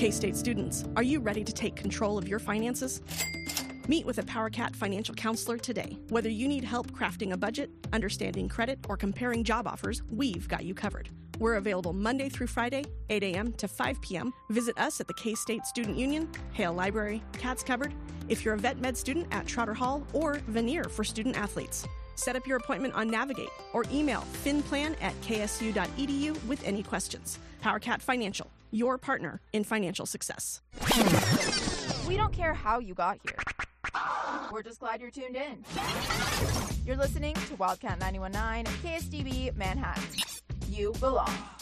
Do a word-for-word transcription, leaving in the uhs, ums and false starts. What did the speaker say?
K-State students, are you ready to take control of your finances? Meet with a PowerCat financial counselor today. Whether you need help crafting a budget, understanding credit, or comparing job offers, we've got you covered. We're available Monday through Friday, eight a.m. to five p.m. Visit us at the K-State Student Union, Hale Library, Cats Cupboard, if you're a vet med student at Trotter Hall, or Veneer for student athletes. Set up your appointment on Navigate or email finplan at k s u dot e d u with any questions. PowerCat Financial, your partner in financial success. We don't care how you got here. We're just glad you're tuned in. You're listening to Wildcat ninety-one point nine K S D B Manhattan. You belong.